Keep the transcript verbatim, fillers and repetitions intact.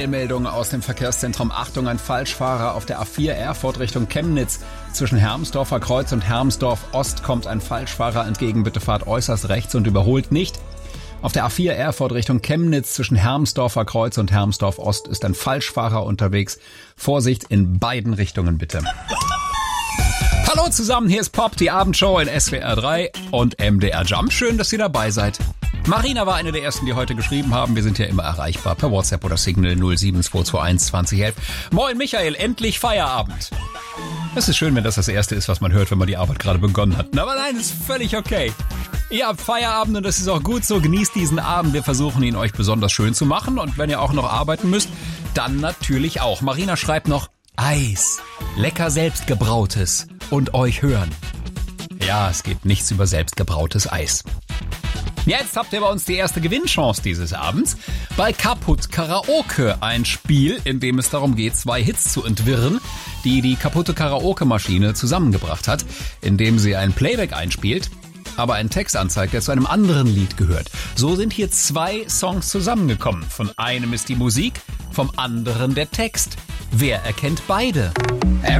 Eilmeldung aus dem Verkehrszentrum. Achtung, ein Falschfahrer auf der A vier Erfurt Richtung Chemnitz. Zwischen Hermsdorfer Kreuz und Hermsdorf Ost kommt ein Falschfahrer entgegen. Bitte fahrt äußerst rechts und überholt nicht. Auf der A vier Erfurt Richtung Chemnitz zwischen Hermsdorfer Kreuz und Hermsdorf Ost ist ein Falschfahrer unterwegs. Vorsicht in beiden Richtungen bitte. Hallo zusammen, hier ist Pop, die Abendshow in S W R drei und M D R Jump. Schön, dass ihr dabei seid. Marina war eine der ersten, die heute geschrieben haben. Wir sind ja immer erreichbar per WhatsApp oder Signal null sieben zwei zwei eins zwanzig elf. Moin Michael, endlich Feierabend. Es ist schön, wenn das das Erste ist, was man hört, wenn man die Arbeit gerade begonnen hat. Aber nein, ist völlig okay. Ihr habt Feierabend und das ist auch gut so. Genießt diesen Abend. Wir versuchen ihn euch besonders schön zu machen. Und wenn ihr auch noch arbeiten müsst, dann natürlich auch. Marina schreibt noch Eis. Lecker selbstgebrautes. Und euch hören. Ja, es geht nichts über selbstgebrautes Eis. Jetzt habt ihr bei uns die erste Gewinnchance dieses Abends. Bei Kaputt Karaoke, ein Spiel, in dem es darum geht, zwei Hits zu entwirren, die die kaputte Karaoke-Maschine zusammengebracht hat, indem sie ein Playback einspielt, aber einen Text anzeigt, der zu einem anderen Lied gehört. So sind hier zwei Songs zusammengekommen. Von einem ist die Musik, vom anderen der Text. Wer erkennt beide?